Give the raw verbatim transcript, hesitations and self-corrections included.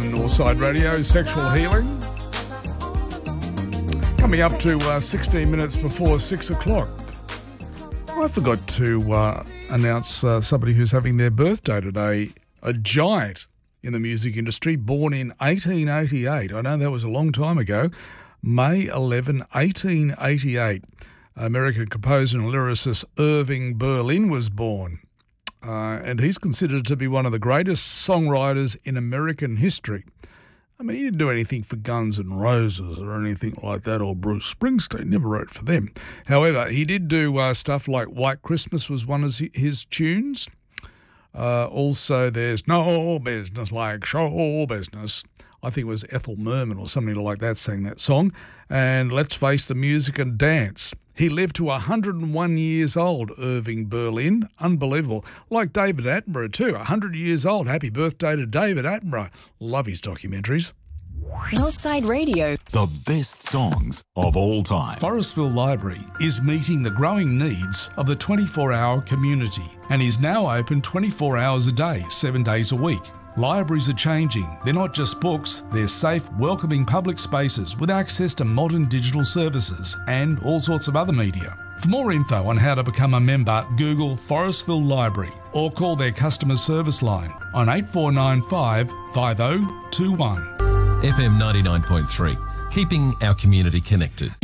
Northside Radio, Sexual Healing. Coming up to uh, sixteen minutes before six o'clock. I forgot to uh, announce uh, somebody who's having their birthday today, a giant in the music industry, born in eighteen eighty-eight. I know that was a long time ago. May eleventh, eighteen eighty-eight. American composer and lyricist Irving Berlin was born. Uh, and he's considered to be one of the greatest songwriters in American history. I mean, he didn't do anything for Guns N' Roses or anything like that, or Bruce Springsteen, never wrote for them. However, he did do uh, stuff like White Christmas was one of his tunes. Uh, also, there's No Business Like Show Business. I think it was Ethel Merman or somebody like that sang that song. And Let's Face the Music and Dance. He lived to one hundred and one years old, Irving Berlin. Unbelievable. Like David Attenborough too, one hundred years old. Happy birthday to David Attenborough. Love his documentaries. Northside Radio. The best songs of all time. Forestville Library is meeting the growing needs of the twenty-four hour community and is now open twenty-four hours a day, seven days a week. Libraries are changing. They're not just books, they're safe, welcoming public spaces with access to modern digital services and all sorts of other media. For more info on how to become a member, Google Forestville Library or call their customer service line on eight four nine five, five oh two one. F M ninety-nine point three, keeping our community connected.